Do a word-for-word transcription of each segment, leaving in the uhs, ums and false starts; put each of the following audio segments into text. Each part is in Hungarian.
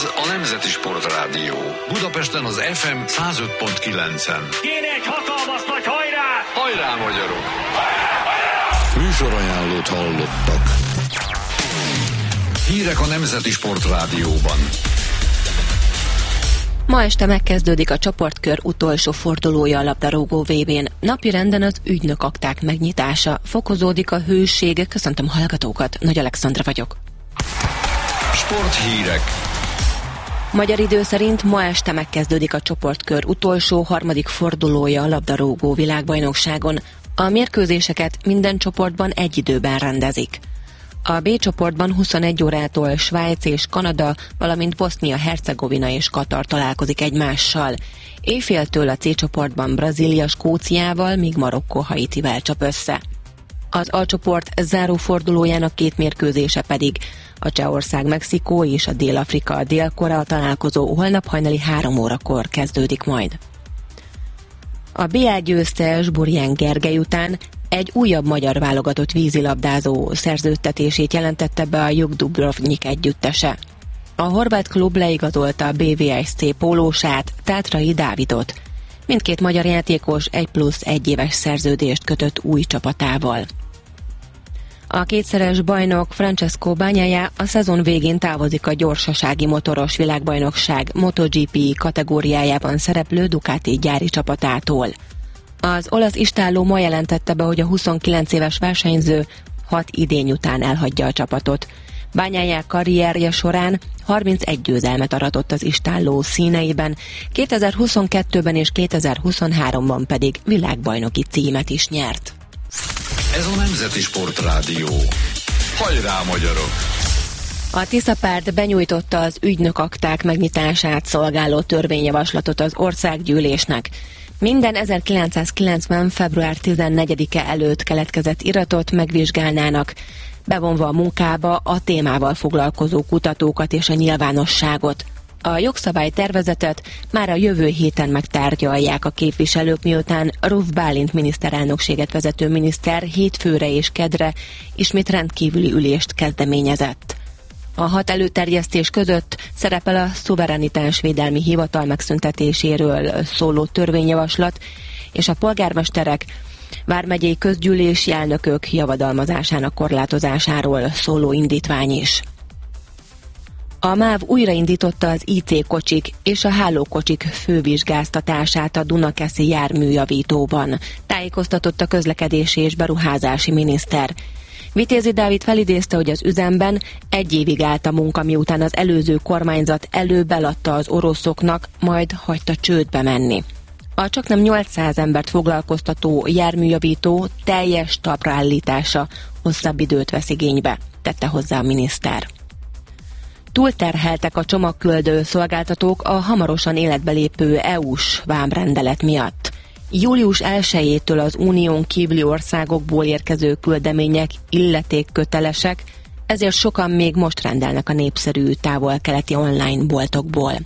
Ez a Nemzeti Sportrádió. Budapesten az ef em száz öt pont kilencen. Kéne egy hatalmas nagy hajrá! Hajrá, magyarok! Műsorajánlót hallottak. Hírek a Nemzeti Sportrádióban. Ma este megkezdődik a csoportkör utolsó fordulója a labdarúgó vé bén. Napirenden az ügynökakták megnyitása. Fokozódik a hőség. Köszöntöm hallgatókat, Nagy Alexandra vagyok. Sporthírek. Magyar idő szerint ma este megkezdődik a csoportkör utolsó harmadik fordulója a labdarúgó világbajnokságon. A mérkőzéseket minden csoportban egy időben rendezik. A B csoportban huszonegy órától Svájc és Kanada, valamint Bosznia-Hercegovina és Katar találkozik egymással. Éjféltől a C csoportban Brazília Skóciával, míg Marokkó Haitivel csap össze. Az A csoport záró fordulójának két mérkőzése pedig a Csehország Mexikó és a Dél-Afrika Dél-Korea találkozó holnap hajnali három órakor kezdődik majd. A bé á győztes Burján Gergely után egy újabb magyar válogatott vízilabdázó szerződtetését jelentette be a Juk Dubrovnik együttese. A horvát klub leigazolta a bé vé es cé pólósát, Tátrai Dávidot. Mindkét magyar játékos egy plusz egy éves szerződést kötött új csapatával. A kétszeres bajnok Francesco Bagnaia a szezon végén távozik a gyorsasági motoros világbajnokság MotoGP kategóriájában szereplő Ducati gyári csapatától. Az olasz istálló ma jelentette be, hogy a huszonkilenc éves versenyző hat idény után elhagyja a csapatot. Bagnaia karrierje során harmincegy győzelmet aratott az istálló színeiben, kétezer-huszonkettőben és kétezer-huszonháromban pedig világbajnoki címet is nyert. Ez a Nemzeti Sportrádió. Hajrá, magyarok! A Tiszapárt benyújtotta az ügynökakták megnyitását szolgáló törvényjavaslatot az országgyűlésnek. Minden ezerkilencszázkilencven. február tizennegyedike előtt keletkezett iratot megvizsgálnának, bevonva a munkába a témával foglalkozó kutatókat és a nyilvánosságot. A jogszabálytervezetet már a jövő héten megtárgyalják a képviselők, miután Ruf Bálint miniszterelnökséget vezető miniszter hétfőre és kedre ismét rendkívüli ülést kezdeményezett. A hat előterjesztés között szerepel a szuverenitásvédelmi hivatal megszüntetéséről szóló törvényjavaslat és a polgármesterek, vármegyei közgyűlési elnökök javadalmazásának korlátozásáról szóló indítvány is. A MÁV újraindította az í cé kocsik és a hálókocsik fővizsgáztatását a Dunakeszi járműjavítóban, tájékoztatott a közlekedési és beruházási miniszter. Vitézi Dávid felidézte, hogy az üzemben egy évig állt a munka, miután az előző kormányzat előbb eladta az oroszoknak, majd hagyta csődbe menni. A csaknem nyolcszáz embert foglalkoztató járműjavító teljes talpra állítása hosszabb időt vesz igénybe, tette hozzá a miniszter. Túlterheltek a csomagküldő szolgáltatók a hamarosan életbe lépő é u-s vámrendelet miatt. július elsejétől az unión kívüli országokból érkező küldemények illetékkötelesek, ezért sokan még most rendelnek a népszerű távol-keleti online boltokból.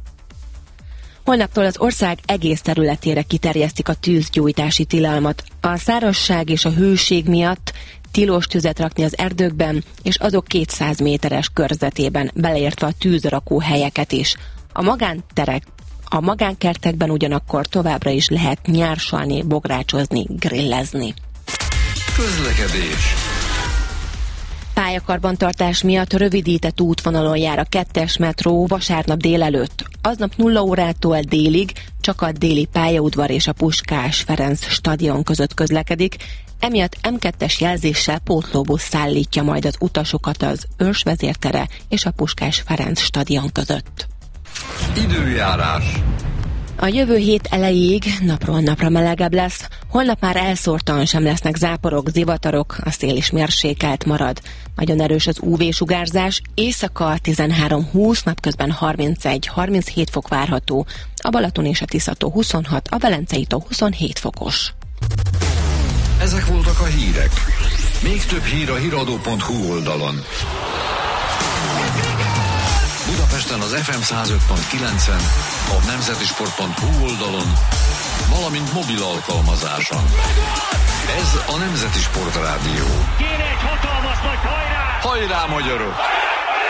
Holnaptól az ország egész területére kiterjesztik a tűzgyújtási tilalmat. A szárazság és a hőség miatt tilos tüzet rakni az erdőkben és azok kétszáz méteres körzetében, beleértve a tűzrakó helyeket is. A magánterek A magánkertekben ugyanakkor továbbra is lehet nyársalni, bográcsozni, grillezni. Közlekedés. Pályakarbantartás miatt rövidített útvonalon jár a kettes metró vasárnap délelőtt. Aznap nulla órától délig csak a déli pályaudvar és a Puskás Ferenc stadion között közlekedik, emiatt em kettes jelzéssel pótlóbusz szállítja majd az utasokat az Őrs vezértere és a Puskás Ferenc stadion között. Időjárás. A jövő hét elejéig napról napra melegebb lesz, holnap már elszórtan sem lesznek záporok, zivatarok, a szél is mérsékelt marad. Nagyon erős az ú vé-sugárzás, éjszaka tizenhárom húsz, napközben harmincegy harminchét fok várható, a Balaton és a Tisza-tó huszonhat, a Velencei-tó huszonhét fokos. Ezek voltak a hírek. Még több hír a híradó pont hú oldalon. Budapesten az ef em száz öt pont kilencen, a nemzetisport pont hú oldalon, valamint mobil alkalmazáson. Ez a Nemzeti Sportrádió. Kéne egy hatalmas nagy hajrá! Hajrá, magyarok!